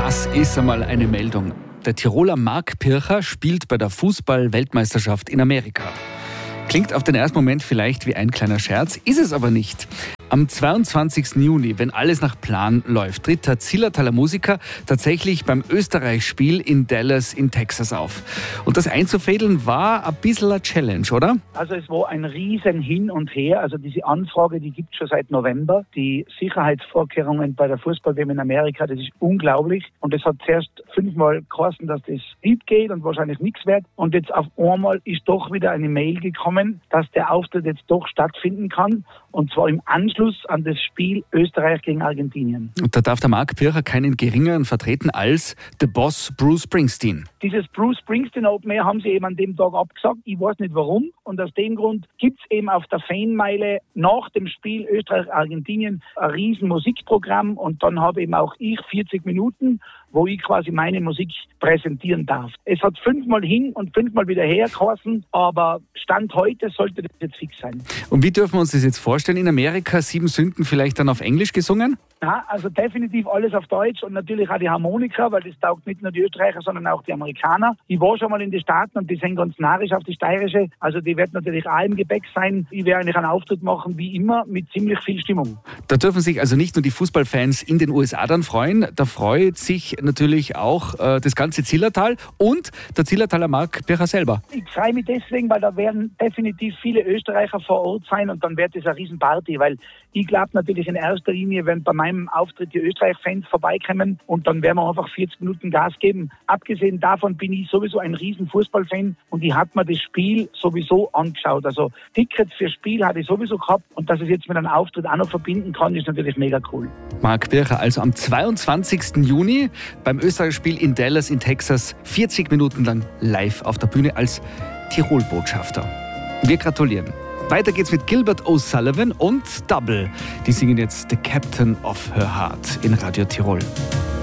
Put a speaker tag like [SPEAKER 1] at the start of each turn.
[SPEAKER 1] Das ist einmal eine Meldung. Der Tiroler Marc Pircher spielt bei der Fußball-Weltmeisterschaft in Amerika. Klingt auf den ersten Moment vielleicht wie ein kleiner Scherz, ist es aber nicht. Am 22. Juni, wenn alles nach Plan läuft, tritt der Zillertaler Musiker tatsächlich beim Österreich-Spiel in Dallas in Texas auf. Und das einzufädeln war ein bisschen eine Challenge, oder?
[SPEAKER 2] Also es war ein riesen Hin und Her. Also diese Anfrage, die gibt es schon seit November. Die Sicherheitsvorkehrungen bei der Fußball-WM in Amerika, das ist unglaublich. Und es hat zuerst 5-mal geheißen, dass das nicht geht und wahrscheinlich nichts wird. Und jetzt auf einmal ist doch wieder eine Mail gekommen, dass der Auftritt jetzt doch stattfinden kann. Und zwar im Anschluss an das Spiel Österreich gegen Argentinien.
[SPEAKER 1] Und da darf der Marc Pircher keinen geringeren vertreten als The Boss Bruce Springsteen.
[SPEAKER 2] Dieses Bruce Springsteen Open Air haben sie eben an dem Tag abgesagt. Ich weiß nicht warum. Und aus dem Grund gibt es eben auf der Fanmeile nach dem Spiel Österreich-Argentinien ein riesen Musikprogramm. Und dann habe eben auch ich 40 Minuten, wo ich quasi meine Musik präsentieren darf. Es hat 5-mal hin und 5-mal wieder her geheißen, aber Stand heute sollte das jetzt fix sein.
[SPEAKER 1] Und wie dürfen wir uns das jetzt vorstellen? In Amerika 7 Sünden vielleicht dann auf Englisch gesungen?
[SPEAKER 2] Ja, also definitiv alles auf Deutsch und natürlich auch die Harmonika, weil das taugt nicht nur die Österreicher, sondern auch die Amerikaner. Ich war schon mal in den Staaten und die sind ganz narrisch auf die steirische. Also die wird natürlich auch im Gepäck sein. Ich werde eigentlich einen Auftritt machen, wie immer, mit ziemlich viel Stimmung.
[SPEAKER 1] Da dürfen sich also nicht nur die Fußballfans in den USA dann freuen, da freut sich natürlich auch das ganze Zillertal und der Zillertaler Marc Pircher selber.
[SPEAKER 2] Ich freue mich deswegen, weil da werden definitiv viele Österreicher vor Ort sein und dann wird es eine Riesenparty, weil ich glaube natürlich in erster Linie, wenn bei meinem Auftritt die Österreich-Fans vorbeikommen und dann werden wir einfach 40 Minuten Gas geben. Abgesehen davon bin ich sowieso ein riesen Fußballfan und ich habe mir das Spiel sowieso angeschaut. Also Tickets fürs Spiel hatte ich sowieso gehabt und dass ich es jetzt mit einem Auftritt auch noch verbinden kann, ist natürlich mega cool.
[SPEAKER 1] Marc Pircher also am 22. Juni beim Österreich-Spiel in Dallas in Texas 40 Minuten lang live auf der Bühne als Tirol-Botschafter. Wir gratulieren. Weiter geht's mit Gilbert O'Sullivan und Double. Die singen jetzt The Captain of Her Heart in Radio Tirol.